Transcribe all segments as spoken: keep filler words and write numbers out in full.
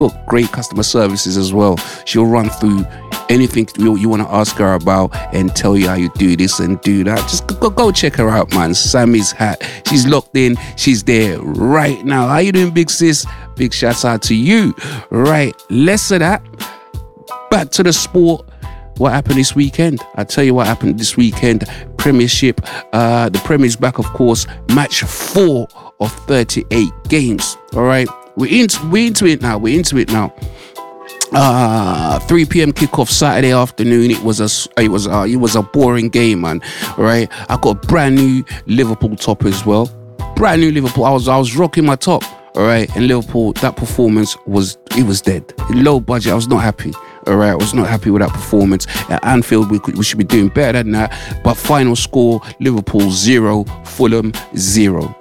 got great customer services as well. She'll run through anything you, you want to ask her about and tell you how you do this and do that. Just go, go check her out, man. Sammy's Hat. She's locked in. She's there right now. How you doing, big sis? Big shouts out to you. Right, less of that. Back to the sport. What happened this weekend? I'll tell you what happened this weekend. Premiership. Uh, the Premier's back, of course. Match four of thirty-eight games. All right. We're into, we're into it now. We're into it now. Uh, three p.m. kickoff Saturday afternoon. It was a it was a, it was a boring game, man. All right. I got a brand new Liverpool top as well. Brand new Liverpool. I was I was rocking my top. All right. And Liverpool, that performance was it was dead. Low budget. I was not happy. All right, I was not happy with that performance. At Anfield, we could, we should be doing better than that. But final score: Liverpool zero, Fulham zero.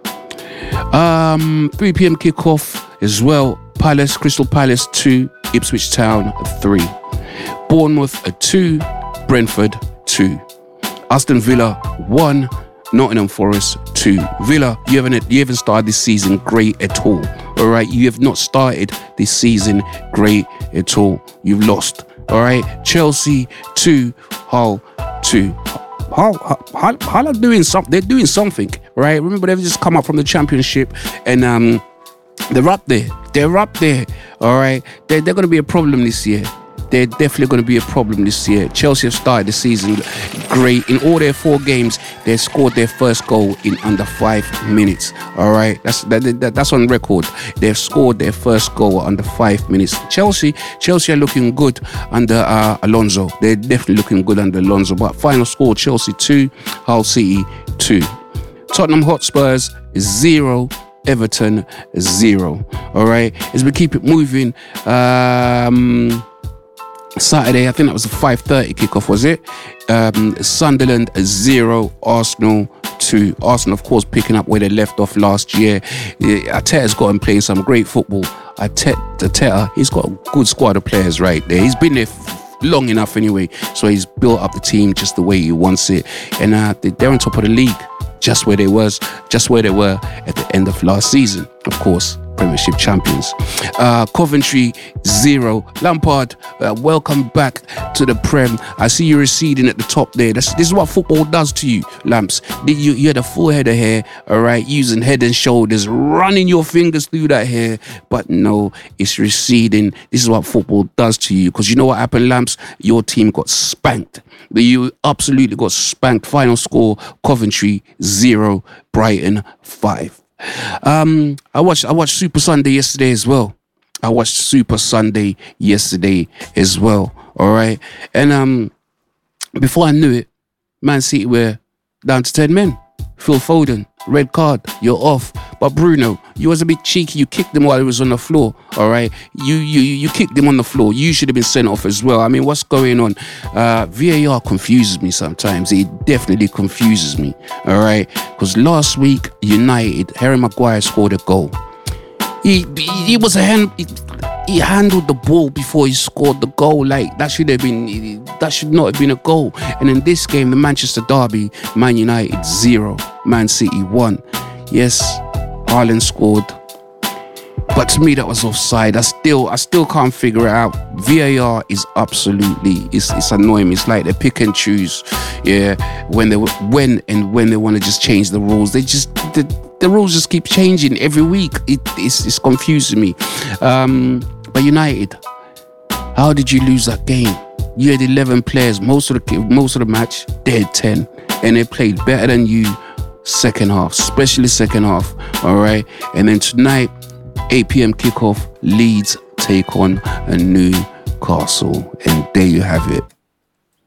Um, three p.m. kickoff as well. Palace, Crystal Palace two, Ipswich Town three. Bournemouth a two, Brentford two. Aston Villa one, Nottingham Forest two. Villa, you haven't you haven't started this season great at all. All right, you have not started this season great at all. You've lost. All right, Chelsea two, Hull two. Hull, Hull, Hull are doing something. They're doing something, right? Remember, they've just come up from the Championship, and um, they're up there. They're up there. All right, they're they're going to be a problem this year. They're definitely going to be a problem this year. Chelsea have started the season great. In all their four games, they scored their first goal in under five minutes. All right, that's that, that, that's on record. They've scored their first goal under five minutes. Chelsea, Chelsea are looking good under uh, Alonso. They're definitely looking good under Alonso. But final score: Chelsea two, Hull City two. Tottenham Hotspurs zero. Everton zero. All right, as we keep it moving. Um, Saturday, I think that was a five thirty kickoff, was it? Um, Sunderland zero, Arsenal two. Arsenal, of course, picking up where they left off last year. Yeah, Arteta's got him playing some great football. Arteta, he's got a good squad of players right there. He's been there f- long enough anyway, so he's built up the team just the way he wants it. And uh, they're on top of the league, just where they was, just where they were at the end of last season, of course. Premiership champions. Uh, Coventry zero. Lampard, uh, welcome back to the Prem. I see you receding at the top there. That's, this is what football does to you, Lamps. You, you had a full head of hair, all right, using head and shoulders, running your fingers through that hair, but no, it's receding. This is what football does to you, because you know what happened, Lamps? Your team got spanked. You absolutely got spanked. Final score: Coventry zero, Brighton five. Um, I watched I watched Super Sunday yesterday as well. I watched Super Sunday yesterday as well. All right, and um, before I knew it, Man City were down to ten men. Phil Foden, red card, you're off. But Bruno, you was a bit cheeky. You kicked him while he was on the floor. All right, you you you kicked him on the floor. You should have been sent off as well. I mean, what's going on? Uh, V A R confuses me sometimes. It definitely confuses me. All right, because last week United, Harry Maguire scored a goal. He he was a hand. He, he handled the ball before he scored the goal. Like that should have been. That should not have been a goal. And in this game, the Manchester derby, Man United zero, Man City one. Yes, Haaland scored, but to me that was offside. I still, I still can't figure it out. V A R is absolutely, it's, it's annoying. It's like they pick and choose. Yeah, when they when and when they want to just change the rules, they just the, the rules just keep changing every week. It, it's, it's confusing me. Um, but United, how did you lose that game? You had eleven players, most of the most of the match. They had ten, and they played better than you. Second half, especially second half. All right, and then tonight, eight p.m. kickoff. Leeds take on a Newcastle, and there you have it.